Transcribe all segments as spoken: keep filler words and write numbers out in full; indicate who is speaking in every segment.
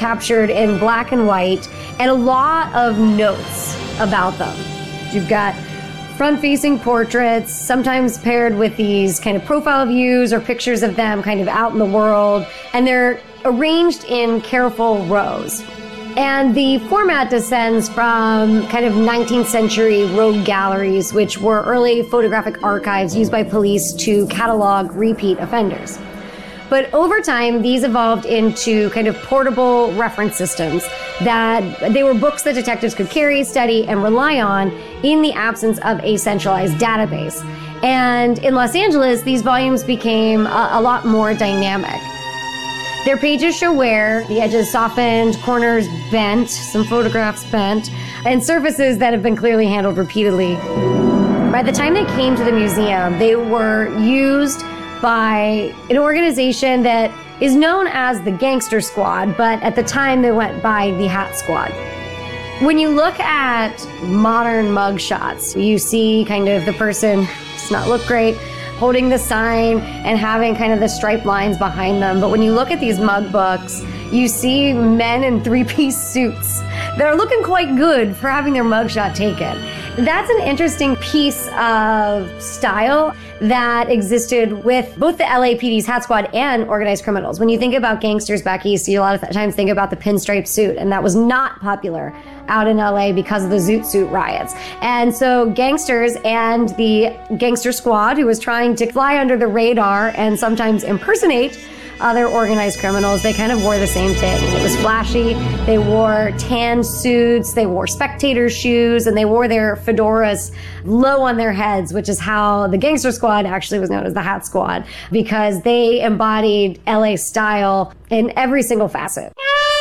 Speaker 1: captured in black and white, and a lot of notes about them. You've got front-facing portraits, sometimes paired with these kind of profile views or pictures of them kind of out in the world, and they're arranged in careful rows. And the format descends from kind of nineteenth century rogue galleries, which were early photographic archives used by police to catalog repeat offenders. But over time, these evolved into kind of portable reference systems that they were books that detectives could carry, study, and rely on in the absence of a centralized database. And in Los Angeles, these volumes became a, a lot more dynamic. Their pages show wear, the edges softened, corners bent, some photographs bent, and surfaces that have been clearly handled repeatedly. By the time they came to the museum, they were used by an organization that is known as the Gangster Squad, but at the time they went by the Hat Squad. When you look at modern mugshots, you see kind of the person, does not look great, holding the sign and having kind of the striped lines behind them. But when you look at these mug books, you see men in three-piece suits that are looking quite good for having their mugshot taken. That's an interesting piece of style that existed with both the L A P D's Hat Squad and organized criminals. When you think about gangsters back east, you a lot of times think about the pinstripe suit, and that was not popular out in L A because of the Zoot Suit riots. And so gangsters and the Gangster Squad, who was trying to fly under the radar and sometimes impersonate other organized criminals, they kind of wore the same thing. It was flashy. They wore tan suits, they wore spectator shoes, and they wore their fedoras low on their heads, which is how the Gangster Squad actually was known as the Hat Squad, because they embodied L A style in every single facet.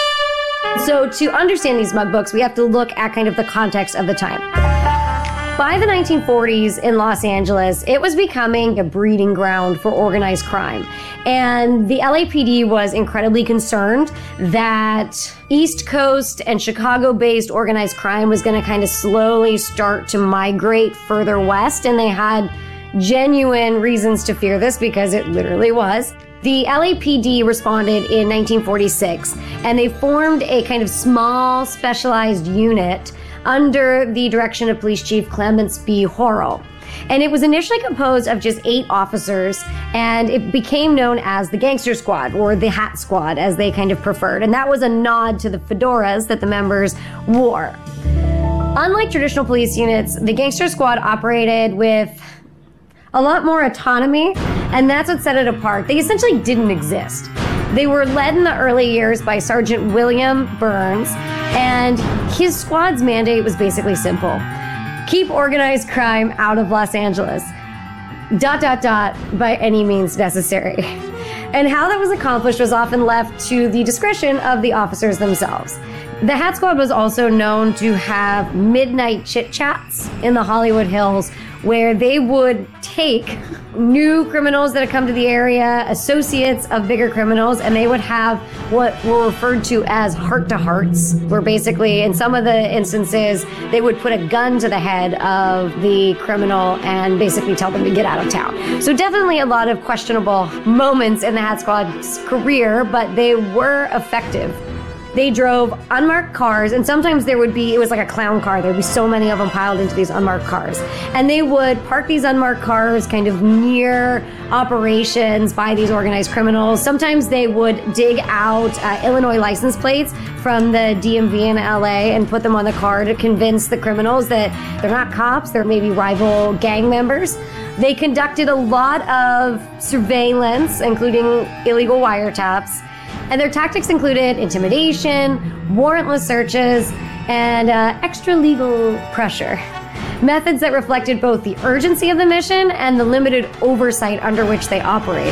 Speaker 1: So to understand these mug books, we have to look at kind of the context of the time. By the nineteen forties in Los Angeles, it was becoming a breeding ground for organized crime. And the L A P D was incredibly concerned that East Coast and Chicago-based organized crime was going to kind of slowly start to migrate further west. And they had genuine reasons to fear this, because it literally was. The L A P D responded in nineteen forty-six, and they formed a kind of small specialized unit under the direction of Police Chief Clements B. Horrell. And it was initially composed of just eight officers, and it became known as the Gangster Squad, or the Hat Squad, as they kind of preferred. And that was a nod to the fedoras that the members wore. Unlike traditional police units, the Gangster Squad operated with a lot more autonomy, and that's what set it apart. They essentially didn't exist. They were led in the early years by Sergeant William Burns, and his squad's mandate was basically simple. Keep organized crime out of Los Angeles. Dot, dot, dot, by any means necessary. And how that was accomplished was often left to the discretion of the officers themselves. The Hat Squad was also known to have midnight chit-chats in the Hollywood Hills, where they would take new criminals that had come to the area, associates of bigger criminals, and they would have what were referred to as heart-to-hearts, where basically, in some of the instances, they would put a gun to the head of the criminal and basically tell them to get out of town. So definitely a lot of questionable moments in the Hat Squad's career, but they were effective. They drove unmarked cars, and sometimes there would be, it was like a clown car. There would be so many of them piled into these unmarked cars. And they would park these unmarked cars kind of near operations by these organized criminals. Sometimes they would dig out uh, Illinois license plates from the D M V in L A and put them on the car to convince the criminals that they're not cops, they're maybe rival gang members. They conducted a lot of surveillance, including illegal wiretaps. And their tactics included intimidation, warrantless searches, and uh, extra-legal pressure. Methods that reflected both the urgency of the mission and the limited oversight under which they operated.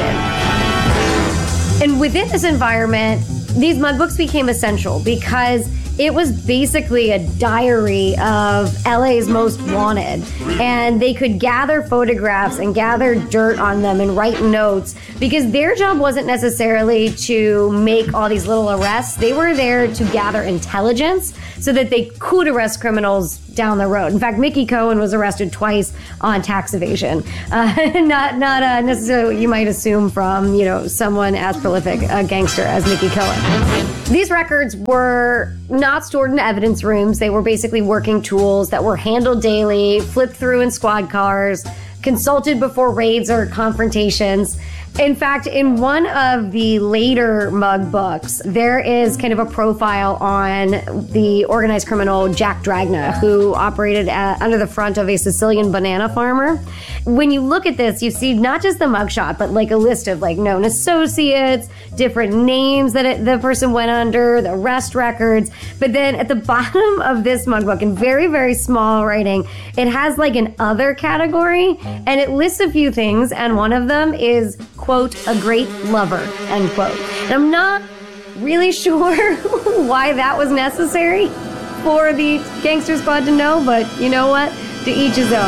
Speaker 1: And within this environment, these mug books became essential because it was basically a diary of L A's most wanted. And they could gather photographs and gather dirt on them and write notes, because their job wasn't necessarily to make all these little arrests. They were there to gather intelligence so that they could arrest criminals down the road. In fact, Mickey Cohen was arrested twice on tax evasion. Uh, not not uh, necessarily what you might assume from, you know, someone as prolific a gangster as Mickey Cohen. These records were not stored in evidence rooms. They were basically working tools that were handled daily, flipped through in squad cars, consulted before raids or confrontations. In fact, in one of the later mug books, there is kind of a profile on the organized criminal Jack Dragna, who operated at, under the front of a Sicilian banana farmer. When you look at this, you see not just the mugshot, but like a list of like known associates, different names that it, the person went under, the arrest records. But then at the bottom of this mug book, in very, very small writing, it has like an other category, and it lists a few things, and one of them is, quote, a great lover, end quote. And I'm not really sure why that was necessary for the gangster squad to know, but you know what? To each his own.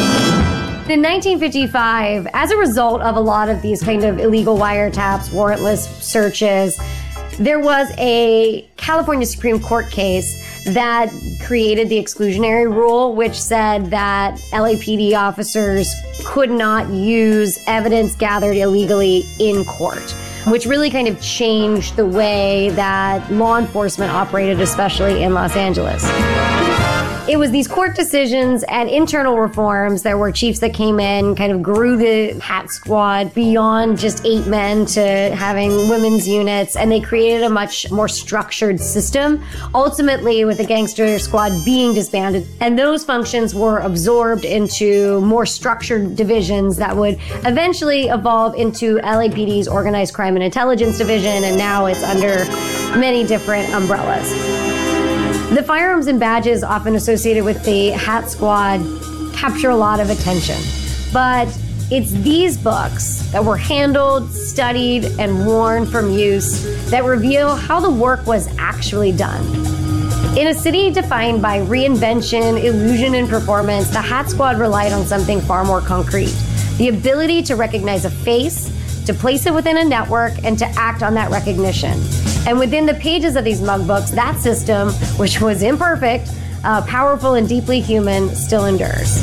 Speaker 1: In nineteen fifty-five, as a result of a lot of these kind of illegal wiretaps, warrantless searches, there was a California Supreme Court case that created the exclusionary rule, which said that L A P D officers could not use evidence gathered illegally in court, which really kind of changed the way that law enforcement operated, especially in Los Angeles. It was these court decisions and internal reforms. There were chiefs that came in, kind of grew the Hat Squad beyond just eight men to having women's units, and they created a much more structured system, ultimately with the gangster squad being disbanded. And those functions were absorbed into more structured divisions that would eventually evolve into L A P D's Organized Crime and Intelligence Division, and now it's under many different umbrellas. The firearms and badges often associated with the Hat Squad capture a lot of attention, but it's these books that were handled, studied, and worn from use that reveal how the work was actually done. In a city defined by reinvention, illusion, and performance, the Hat Squad relied on something far more concrete: the ability to recognize a face, to place it within a network, and to act on that recognition. And within the pages of these mug books, that system, which was imperfect, uh, powerful, and deeply human, still endures.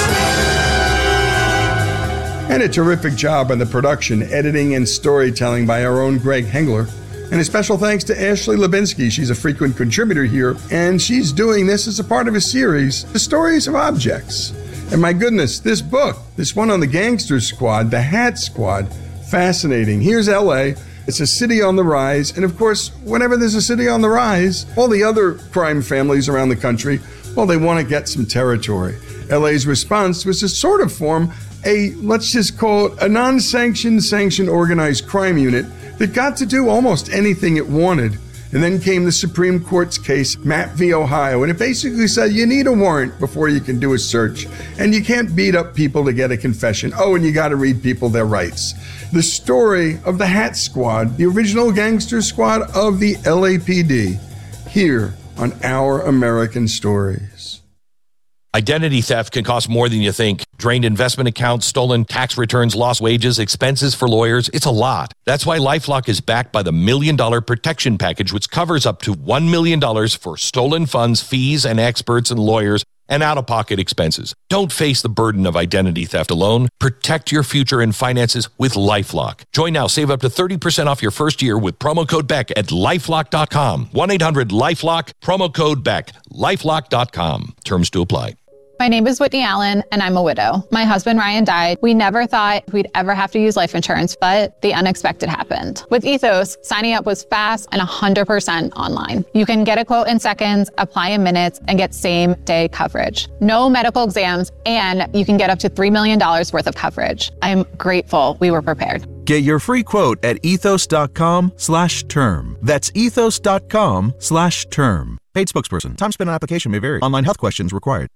Speaker 2: And a terrific job on the production, editing, and storytelling by our own Greg Hengler. And a special thanks to Ashley Lubinsky. She's a frequent contributor here, and she's doing this as a part of a series, The Stories of Objects. And my goodness, this book, this one on the Gangster Squad, the Hat Squad, fascinating. Here's L A. It's a city on the rise. And of course, whenever there's a city on the rise, all the other crime families around the country, well, they want to get some territory. L A's response was to sort of form a, let's just call it, a non-sanctioned, sanctioned organized crime unit that got to do almost anything it wanted. And then came the Supreme Court's case, Mapp v. Ohio, and it basically said you need a warrant before you can do a search, and you can't beat up people to get a confession. Oh, and you got to read people their rights. The story of the Hat Squad, the original gangster squad of the L A P D, here on Our American Stories.
Speaker 3: Identity theft can cost more than you think. Drained investment accounts, stolen tax returns, lost wages, expenses for lawyers. It's a lot. That's why LifeLock is backed by the Million Dollar Protection Package, which covers up to one million dollars for stolen funds, fees, and experts and lawyers, and out-of-pocket expenses. Don't face the burden of identity theft alone. Protect your future and finances with LifeLock. Join now. Save up to thirty percent off your first year with promo code Beck at lifelock dot com. one eight hundred lifelock, promo code Beck, lifelock dot com. Terms to apply.
Speaker 4: My name is Whitney Allen, and I'm a widow. My husband, Ryan, died. We never thought we'd ever have to use life insurance, but the unexpected happened. With Ethos, signing up was fast and one hundred percent online. You can get a quote in seconds, apply in minutes, and get same-day coverage. No medical exams, and you can get up to three million dollars worth of coverage. I'm grateful we were prepared.
Speaker 5: Get your free quote at ethos.com slash term. That's ethos.com slash term. Paid spokesperson. Time spent on application may vary. Online health questions required.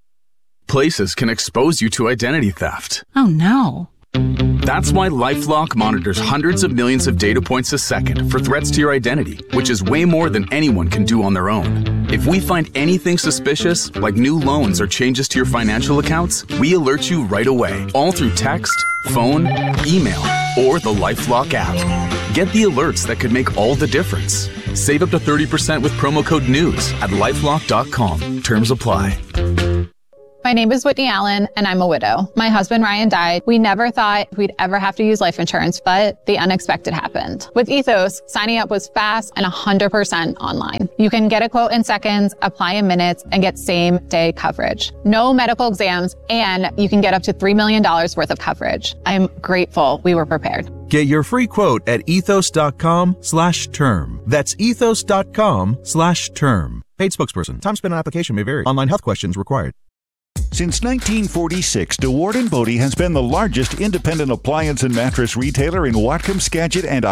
Speaker 6: Places can expose you to identity theft.
Speaker 7: Oh, no.
Speaker 6: That's why LifeLock monitors hundreds of millions of data points a second for threats to your identity, which is way more than anyone can do on their own. If we find anything suspicious, like new loans or changes to your financial accounts, we alert you right away, all through text, phone, email, or the LifeLock app. Get the alerts that could make all the difference. Save up to thirty percent with promo code NEWS at lifelock dot com. Terms apply.
Speaker 4: My name is Whitney Allen, and I'm a widow. My husband, Ryan, died. We never thought we'd ever have to use life insurance, but the unexpected happened. With Ethos, signing up was fast and one hundred percent online. You can get a quote in seconds, apply in minutes, and get same-day coverage. No medical exams, and you can get up to three million dollars worth of coverage. I'm grateful we were prepared.
Speaker 5: Get your free quote at ethos.com slash term. That's ethos.com slash term. Paid spokesperson. Time spent on application may vary. Online health questions required.
Speaker 7: Since nineteen forty-six, DeWard and Bodie has been the largest independent appliance and mattress retailer in Whatcom, Skagit, and